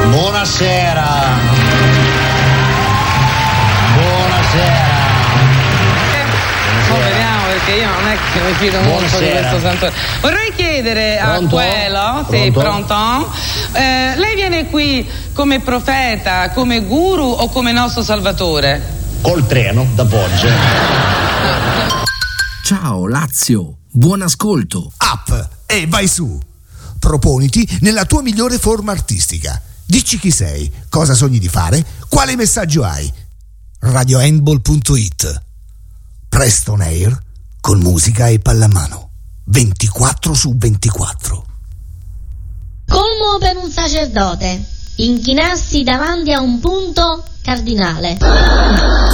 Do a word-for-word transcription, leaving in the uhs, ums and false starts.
Buonasera. Buonasera. Oh, vediamo, perché io non è che mi fido molto Buonasera. di questo santore. Vorrei chiedere Pronto? a quello, sì, Pronto? pronto? Eh, lei viene qui come profeta, come guru o come nostro salvatore? Col treno da Foggia. Ciao Lazio, buon ascolto. Up e vai su. Proponiti nella tua migliore forma artistica. Dici chi sei, cosa sogni di fare, quale messaggio hai. radio handball punto it. Presto on air con musica e pallamano. ventiquattro su ventiquattro. Colmo per un sacerdote: inchinarsi davanti a un punto cardinale.